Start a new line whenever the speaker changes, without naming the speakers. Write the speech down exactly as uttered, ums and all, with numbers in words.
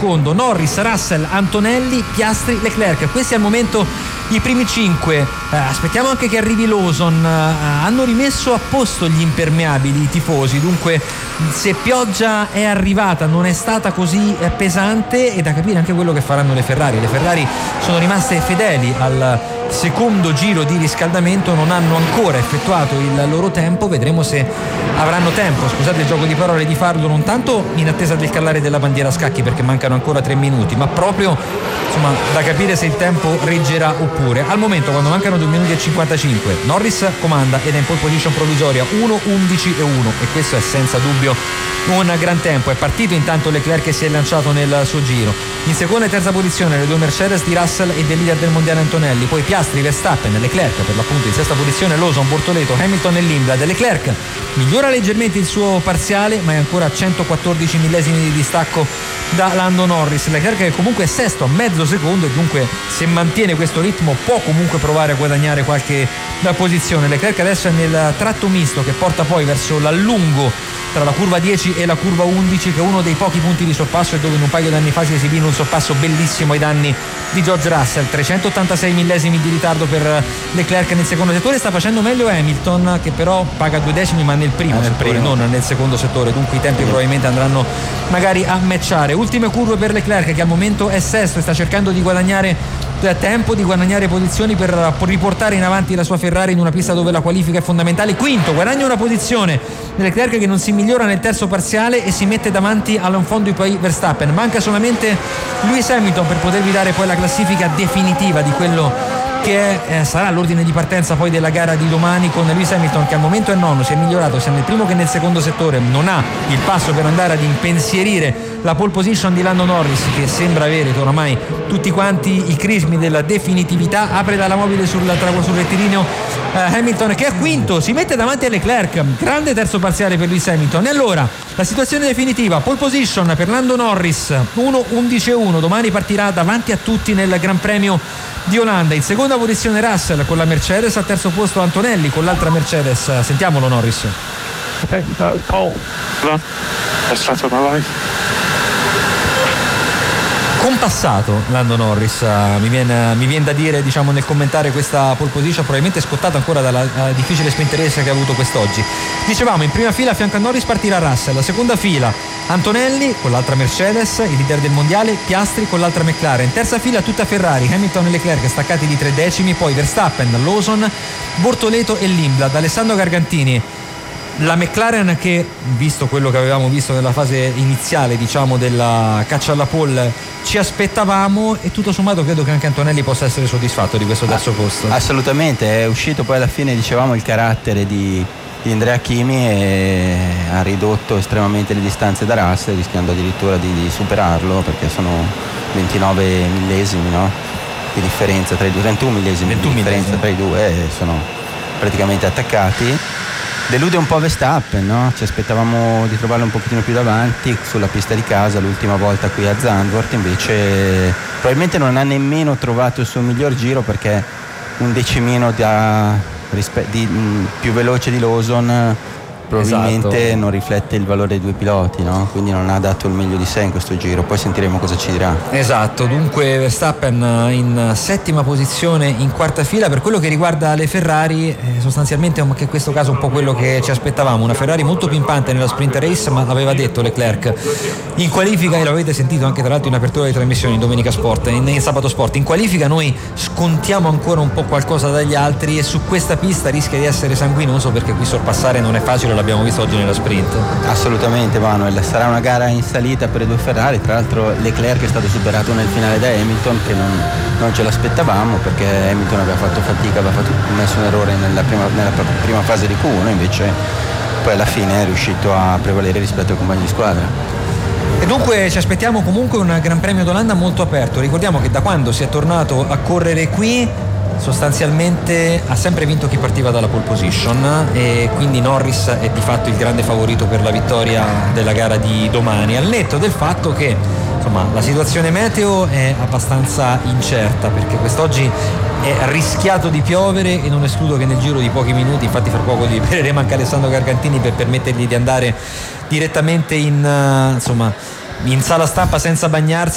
secondo, Norris, Russell, Antonelli, Piastri, Leclerc. Questi al momento i primi cinque. Eh, aspettiamo anche che arrivi Lawson. Eh, hanno rimesso a posto gli impermeabili i tifosi, dunque se pioggia è arrivata non è stata così eh, pesante, e da capire anche quello che faranno le Ferrari. Le Ferrari sono rimaste fedeli al secondo giro di riscaldamento, non hanno ancora effettuato il loro tempo, vedremo se avranno tempo, scusate il gioco di parole, di farlo, non tanto in attesa del calare della bandiera a scacchi perché mancano ancora tre minuti, ma proprio insomma da capire se il tempo reggerà oppure. Al momento, quando mancano due minuti e cinquantacinque, Norris comanda ed è in pole position provvisoria, uno undici e uno, e questo è senza dubbio un gran tempo. È partito intanto Leclerc che si è lanciato nel suo giro. In seconda e terza posizione le due Mercedes di Russell e del leader del mondiale Antonelli, poi Piastri, Verstappen, Leclerc per l'appunto in sesta posizione, Lawson, Bortoleto, Hamilton e Lindblad. Leclerc migliora leggermente il suo parziale, ma è ancora a centoquattordici millesimi di distacco da Lando Norris. Leclerc che comunque è sesto a mezzo secondo, e dunque se mantiene questo ritmo può comunque provare a guadagnare qualche posizione. Leclerc adesso è nel tratto misto che porta poi verso l'allungo tra la curva dieci e la curva undici, che è uno dei pochi punti di sorpasso e dove in un paio di anni fa si esibì un sorpasso bellissimo ai danni di George Russell. Trecentottantasei millesimi di ritardo per Leclerc nel secondo settore. Sta facendo meglio Hamilton, che però paga due decimi ma nel primo eh, nel settore, primo. non nel secondo settore, dunque i tempi probabilmente andranno magari a matchare. Ultime curve per Leclerc che al momento è sesto e sta cercando di guadagnare tempo, di guadagnare posizioni per riportare in avanti la sua Ferrari in una pista dove la qualifica è fondamentale. Quinto, guadagna una posizione Leclerc che non si migliora nel terzo parziale e si mette davanti all'on fondo poi Verstappen. Manca solamente Lewis Hamilton per potervi dare poi la classifica definitiva di quello che eh, sarà l'ordine di partenza poi della gara di domani, con Lewis Hamilton che al momento è nono, si è migliorato sia nel primo che nel secondo settore, non ha il passo per andare ad impensierire la pole position di Lando Norris, che sembra avere oramai tutti quanti i crismi della definitività. Apre dalla mobile sul, sul rettilineo eh, Hamilton che è quinto, si mette davanti a Leclerc, grande terzo parziale per Lewis Hamilton. E allora la situazione definitiva: pole position per Lando Norris, uno undici e uno, domani partirà davanti a tutti nel Gran Premio di Olanda. In seconda posizione Russell con la Mercedes, al terzo posto Antonelli con l'altra Mercedes. Sentiamolo Norris.
Okay, uh, pole. Best start of my life.
Compassato Lando Norris, uh, mi, viene, mi viene da dire, diciamo, nel commentare questa pole position, probabilmente scottato ancora dalla uh, difficile sprint race che ha avuto quest'oggi. Dicevamo, in prima fila a fianco a Norris partirà Russell, la seconda fila Antonelli con l'altra Mercedes, il leader del mondiale, Piastri con l'altra McLaren, terza fila tutta Ferrari, Hamilton e Leclerc staccati di tre decimi, poi Verstappen, Lawson, Bortoleto e Lindblad. Alessandro Gargantini, la McLaren che, visto quello che avevamo visto nella fase iniziale, diciamo, della caccia alla pole, ci aspettavamo, e tutto sommato credo che anche Antonelli possa essere soddisfatto di questo terzo posto.
Assolutamente, è uscito poi alla fine, dicevamo, il carattere di, di Andrea Chimi e ha ridotto estremamente le distanze da Russell, rischiando addirittura di, di superarlo, perché sono ventinove millesimi, no? Di differenza tra i due, trentuno millesimi di differenza tra i due, e sono praticamente attaccati. Delude un po' Verstappen, no? Ci aspettavamo di trovarlo un pochettino più davanti sulla pista di casa l'ultima volta qui a Zandvoort, invece probabilmente non ha nemmeno trovato il suo miglior giro, perché un decimino da, rispe- di, mh, più veloce di Lawson probabilmente esatto. non riflette il valore dei due piloti, no? Quindi non ha dato il meglio di sé in questo giro, poi sentiremo cosa ci dirà.
Esatto, dunque Verstappen in settima posizione in quarta fila. Per quello che riguarda le Ferrari, eh, sostanzialmente anche in questo caso un po' quello che ci aspettavamo, una Ferrari molto pimpante nella sprint race, ma l'aveva detto Leclerc in qualifica, e l'avete sentito anche tra l'altro in apertura di trasmissione in Domenica Sport, in, in Sabato Sport, in qualifica noi scontiamo ancora un po' qualcosa dagli altri, e su questa pista rischia di essere sanguinoso, perché qui sorpassare non è facile, l'abbiamo visto oggi nella sprint.
Assolutamente Manuel, sarà una gara in salita per i due Ferrari, tra l'altro Leclerc è stato superato nel finale da Hamilton, che non, non ce l'aspettavamo, perché Hamilton aveva fatto fatica, aveva fatto, messo un errore nella prima, nella prima fase di Q uno, invece poi alla fine è riuscito a prevalere rispetto ai compagni di squadra.
E dunque ci aspettiamo comunque un Gran Premio d'Olanda molto aperto. Ricordiamo che da quando si è tornato a correre qui sostanzialmente ha sempre vinto chi partiva dalla pole position, e quindi Norris è di fatto il grande favorito per la vittoria della gara di domani, al netto del fatto che insomma la situazione meteo è abbastanza incerta, perché quest'oggi è rischiato di piovere, e non escludo che nel giro di pochi minuti, infatti fra poco libereremo anche Alessandro Gargantini per permettergli di andare direttamente in, insomma, in sala stampa senza bagnarsi